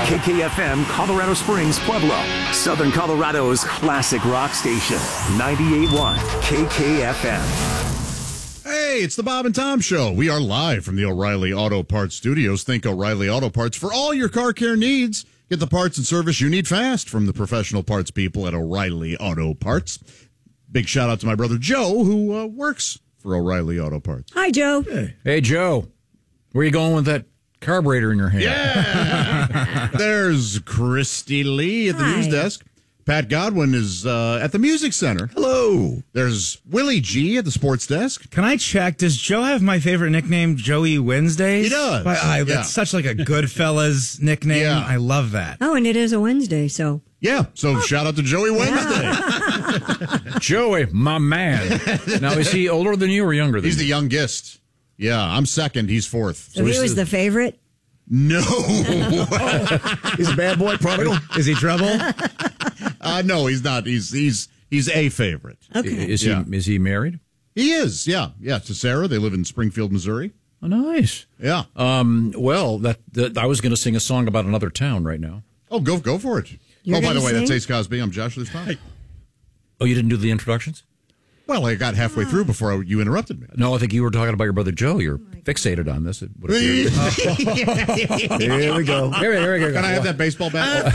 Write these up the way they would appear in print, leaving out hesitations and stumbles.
KKFM, Colorado Springs, Pueblo, Southern Colorado's classic rock station, 98.1 KKFM. Hey, it's the Bob and Tom Show. We are live from the O'Reilly Auto Parts Studios. Think O'Reilly Auto Parts for all your car care needs. Get the parts and service you need fast from the professional parts people at O'Reilly Auto Parts. Big shout out to my brother Joe, who works for O'Reilly Auto Parts. Hi, Joe. Hey, Joe. Where you going with that carburetor in your hand? Yeah. There's Christy Lee at the news desk. Pat Godwin is at the Music Center. Hello. There's Willie G at the sports desk. Can I check? Does Joe have my favorite nickname, Joey Wednesdays? He does. That's such like a Goodfellas nickname. Yeah. I love that. Oh, and it is a Wednesday, so. Yeah, so shout out to Joey Wednesday. Joey, my man. Now, is he older than you or younger than He's you? the youngest. Yeah, I'm second. He's fourth. So he was the favorite? No. He's a bad boy, prodigal. Is he trouble? No, he's not. He's a favorite. Okay. Is he married? He is, yeah. Yeah, to Sarah. They live in Springfield, Missouri. Oh, nice. Yeah. Well, that I was going to sing a song about another town right now. Oh, go for it. You're by the way, gonna that's sing? Ace Cosby. I'm Josh Listone. Oh, you didn't do the introductions? Well, I got halfway through before you interrupted me. No, I think you were talking about your brother Joe. You're fixated on this. Here we go. Here we go. Can I have that baseball bat?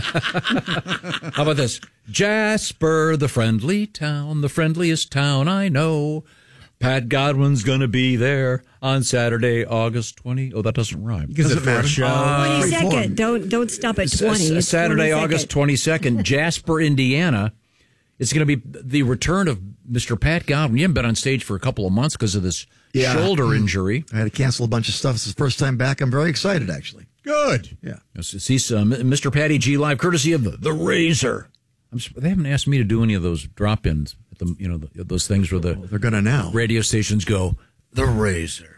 How about this? Jasper, the friendly town, the friendliest town I know. Pat Godwin's going to be there on Saturday, August 20. Oh, that doesn't rhyme. Because it's for a show. 22nd. Don't stop at 20. It's Saturday, 22nd. August 22nd, Jasper, Indiana. It's going to be the return of Mr. Pat Godwin. You haven't been on stage for a couple of months because of this shoulder injury. I had to cancel a bunch of stuff. This is the first time back. I'm very excited, actually. Good. Yeah. See Mr. Patty G live, courtesy of the Razor. They haven't asked me to do any of those drop-ins. Those things where They're going to now. radio stations go, the Razor.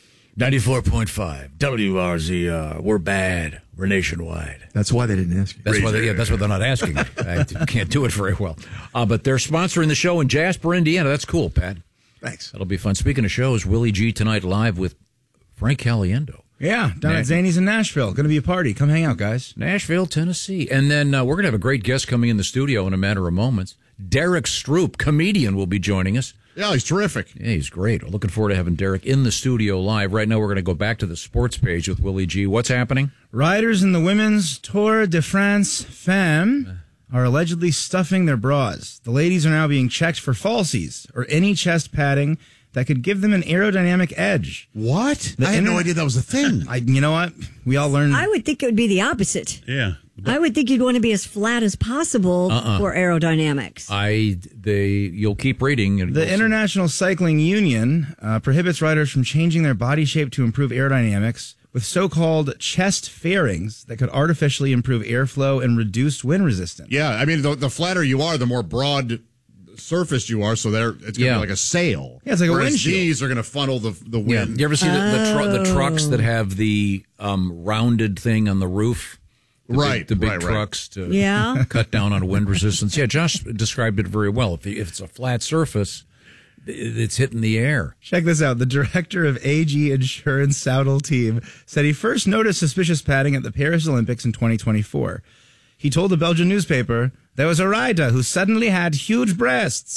94.5, WRZR. We're bad. We're nationwide. That's why they didn't ask you. That's why they're not asking. I can't do it very well. But they're sponsoring the show in Jasper, Indiana. That's cool, Pat. Thanks. That'll be fun. Speaking of shows, Willie G tonight live with Frank Caliendo. Yeah, down at Zany's in Nashville. Going to be a party. Come hang out, guys. Nashville, Tennessee. And then we're going to have a great guest coming in the studio in a matter of moments. Derek Stroop, comedian, will be joining us. Yeah, he's terrific. Yeah, he's great. We're looking forward to having Derek in the studio live. Right now, we're going to go back to the sports page with Willie G. What's happening? Riders in the women's Tour de France Femme are allegedly stuffing their bras. The ladies are now being checked for falsies or any chest padding that could give them an aerodynamic edge. What? I had no idea that was a thing. You know what? We all learned. I would think it would be the opposite. Yeah. I would think you'd want to be as flat as possible for aerodynamics. You'll keep reading. And The International Cycling Union prohibits riders from changing their body shape to improve aerodynamics with so-called chest fairings that could artificially improve airflow and reduce wind resistance. Yeah, I mean, the flatter you are, the more broad surfaced you are, so it's going to be like a sail. Yeah, it's like a Whereas windshield. these are going to funnel the wind. Yeah. You ever see the trucks that have the rounded thing on the roof? The big trucks to cut down on wind resistance. Yeah, Josh described it very well. If it's a flat surface, it's hitting the air. Check this out. The director of AG Insurance Saddle Team said he first noticed suspicious padding at the Paris Olympics in 2024. He told the Belgian newspaper, there was a rider who suddenly had huge breasts.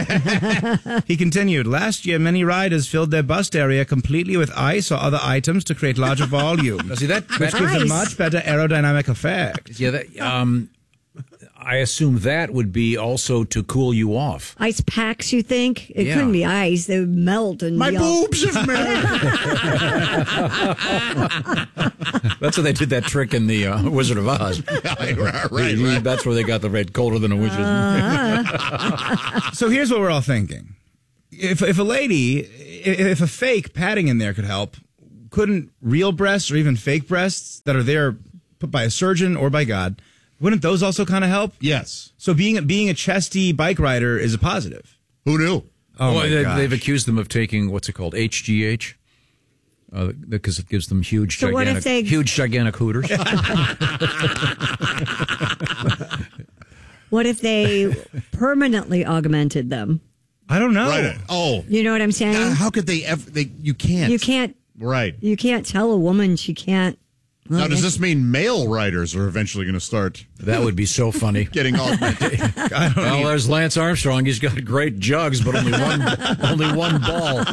He continued, last year many riders filled their bust area completely with ice or other items to create larger volume. Now, see that which gives a much better aerodynamic effect. Yeah, I assume that would be also to cool you off. Ice packs, you think? It couldn't be ice. They would melt. And My boobs have melted. That's why they did that trick in the Wizard of Oz. right. That's where they got the red colder than a wizard. So here's what we're all thinking. If a fake padding in there could help, couldn't real breasts or even fake breasts that are there put by a surgeon or by God, wouldn't those also kind of help? Yes. So being a chesty bike rider is a positive. Who knew? Oh, my gosh. They've accused them of taking, what's it called, HGH? Because it gives them huge, So what if gigantic hooters. What if they permanently augmented them? I don't know. Right. Oh. You know what I'm saying? How could they ever? You can't. You can't. Right. You can't tell a woman she can't. Now, does this mean male riders are eventually going to start? That would be so funny. Getting augmented. Well, there's Lance Armstrong. He's got great jugs, but only one ball.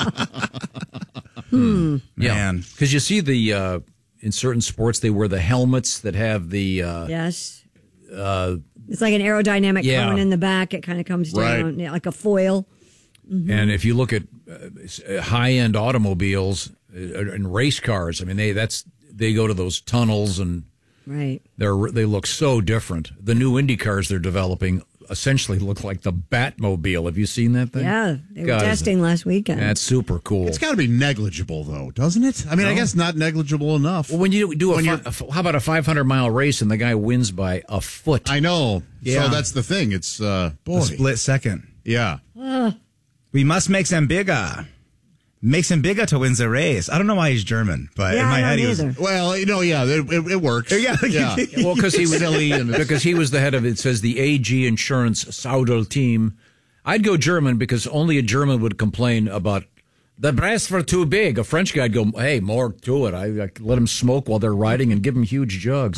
Man, because you see the in certain sports they wear the helmets that have the yes. It's like an aerodynamic cone in the back. It kind of comes down like a foil. Mm-hmm. And if you look at high-end automobiles and race cars, I mean they go to those tunnels and they look so different. The new Indy cars they're developing essentially look like the Batmobile. Have you seen that thing? Yeah, they were testing last weekend. That's super cool. It's got to be negligible, though, doesn't it? I mean, I guess not negligible enough. Well, when you do how about a 500-mile race and the guy wins by a foot? I know. Yeah. So that's the thing. It's a split second. Yeah. We must make them bigger. Makes him bigger to win the race. I don't know why he's German, but in my head he was. Well, it works. Yeah. Well, because he was because he was the head of it says the AG Insurance Saudel team. I'd go German because only a German would complain about the breasts were too big. A French guy'd go, hey, more to it. I let them smoke while they're riding and give them huge jugs.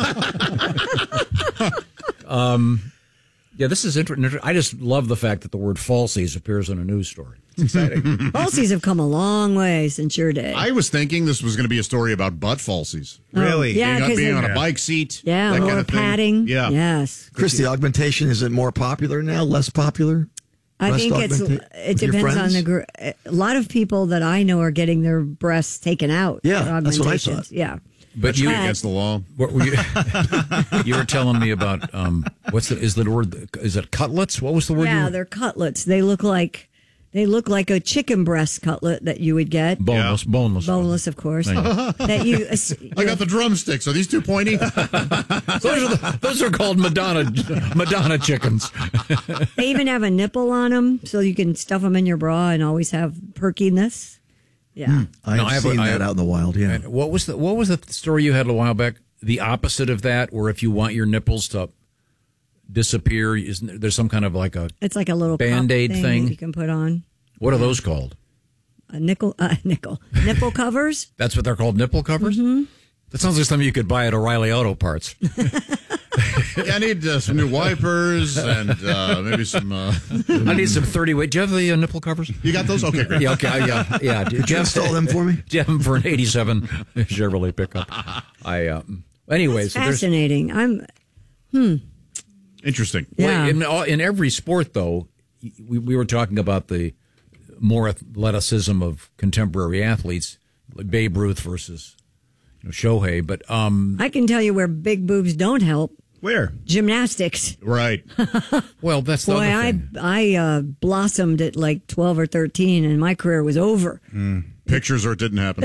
Yeah, this is interesting. I just love the fact that the word falsies appears in a news story. It's exciting. Falsies have come a long way since your day. I was thinking this was going to be a story about butt falsies. Really? Yeah, being on a bike seat. Yeah, that more kind of padding. Yeah. Yes. Chris, the augmentation, is it more popular now, less popular? I think it depends on the group. A lot of people that I know are getting their breasts taken out. Yeah, that's what I thought. Yeah. But you against the law. What were you were telling me about is it cutlets? What was the word? Yeah, they're cutlets. They look like a chicken breast cutlet that you would get. Boneless, of course. That I got the drumsticks. Are these too pointy? those are called Madonna chickens. They even have a nipple on them, so you can stuff them in your bra and always have perkiness. Yeah, I've seen that out in the wild. Yeah. What was the story you had a while back? The opposite of that, where if you want your nipples to disappear, there's some kind of it's like a little Band-Aid thing that you can put on. What are those called? Nipple covers. That's what they're called, nipple covers. Mm-hmm. That sounds like something you could buy at O'Reilly Auto Parts. I need some new wipers and maybe some. I need some 30-weight. Do you have the nipple covers? You got those? Okay, great. Yeah, okay, yeah. Did you install them for me? Do you have them for an '87 Chevrolet pickup? Anyways, that's fascinating. Interesting. Yeah. In every sport, though, we were talking about the more athleticism of contemporary athletes, like Babe Ruth versus Shohei. But I can tell you where big boobs don't help. Where? Gymnastics. Right. Well, that's the other thing. I blossomed at like 12 or 13, and my career was over. Pictures or it didn't happen.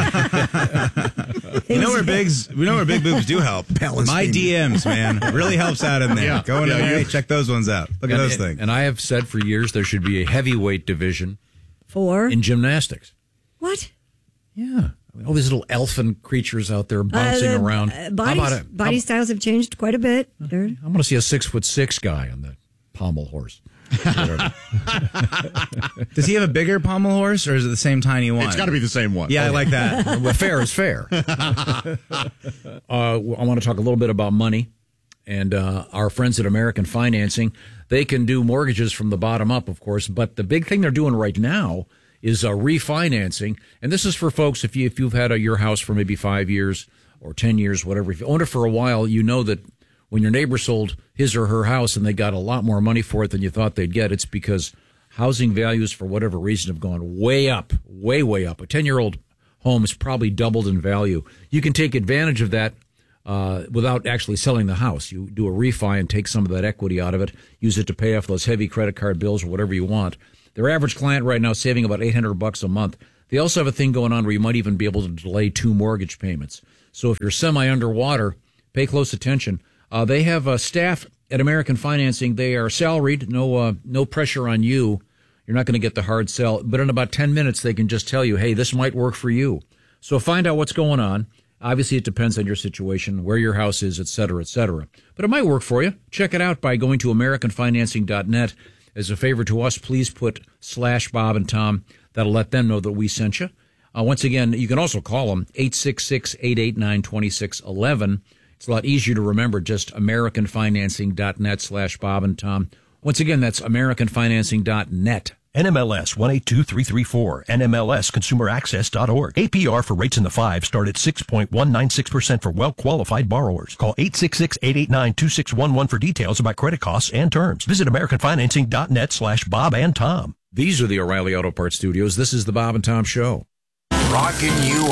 We know where big boobs do help. My DMs, man. It really helps out in there. Yeah. Go in there, check those ones out. Look at those things. And I have said for years there should be a heavyweight division in gymnastics. What? Yeah. All these little elfin creatures out there bouncing around. Body styles have changed quite a bit. I want to see a 6'6" guy on the pommel horse. Does he have a bigger pommel horse, or is it the same tiny one? It's got to be the same one. Yeah, I like that. Well, fair is fair. I want to talk a little bit about money. And our friends at American Financing, they can do mortgages from the bottom up, of course. But the big thing they're doing right now is refinancing. And this is for folks, if you've had your house for maybe 5 years or 10 years, whatever. If you owned it for a while, you know that when your neighbor sold his or her house and they got a lot more money for it than you thought they'd get, it's because housing values, for whatever reason, have gone way up, way up. A 10-year-old home has probably doubled in value. You can take advantage of that without actually selling the house. You do a refi and take some of that equity out of it, use it to pay off those heavy credit card bills or whatever you want. Their average client right now is saving about $800 a month. They also have a thing going on where you might even be able to delay 2 mortgage payments. So if you're semi-underwater, pay close attention. They have staff at American Financing. They are salaried, no pressure on you. You're not going to get the hard sell. But in about 10 minutes, they can just tell you, hey, this might work for you. So find out what's going on. Obviously, it depends on your situation, where your house is, et cetera, et cetera. But it might work for you. Check it out by going to AmericanFinancing.net. As a favor to us, please put /Bob and Tom. That'll let them know that we sent you. Once again, you can also call them 866-889-2611. It's a lot easier to remember, just AmericanFinancing.net/Bob and Tom. Once again, that's AmericanFinancing.net. NMLS 182334, NMLSConsumerAccess.org. APR for rates in the 5 start at 6.196% for well-qualified borrowers. Call 866-889-2611 for details about credit costs and terms. Visit AmericanFinancing.net/Bob and Tom. These are the O'Reilly Auto Parts Studios. This is the Bob and Tom Show. Rocking you